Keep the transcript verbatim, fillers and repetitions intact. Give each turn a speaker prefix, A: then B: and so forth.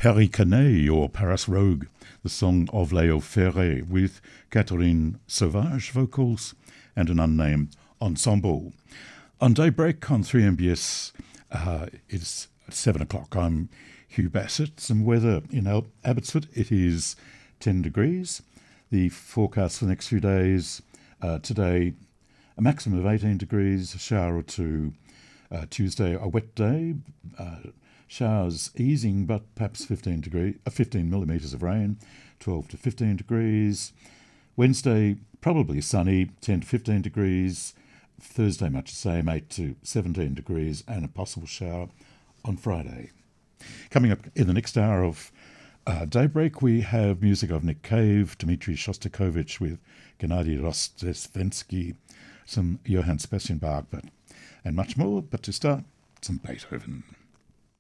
A: Pericanet or Paris Rogue, the song of Léo Ferré with Catherine Sauvage vocals and an unnamed ensemble. On Daybreak on three M B S, uh, it's seven o'clock. I'm Hugh Bassett. Some weather in Al- Abbotsford. It is ten degrees. The forecast for the next few days, uh, today a maximum of eighteen degrees, a shower or two. Uh, Tuesday a wet day, uh, showers easing but perhaps fifteen degree, uh, fifteen millimetres of rain, twelve to fifteen degrees. Wednesday probably sunny, ten to fifteen degrees. Thursday much the same, eight to seventeen degrees, and a possible shower on Friday. Coming up in the next hour of uh, Daybreak, we have music of Nick Cave, Dmitri Shostakovich with Gennady Rostesvensky, some Johann Sebastian Bach, but, and much more. But to start, some Beethoven.